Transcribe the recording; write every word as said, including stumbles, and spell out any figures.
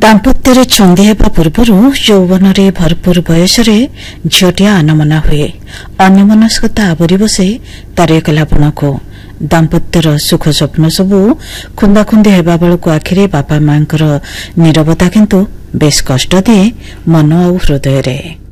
दाम्पत्य छंदी हेबा पूर्वरु यौवनरे भरपूर बयसरे झियोटिया आनमना हुए अन्यमनस्कता आवरी बसे तार एकलापणको दाम्पत्यर सुख स्वप्न सबू खुंदाखुंदी हेबा बेलू आखिरे बापा मांकर नीरवता किंतु बेस कष्ट दिए मन आ हृदय रे।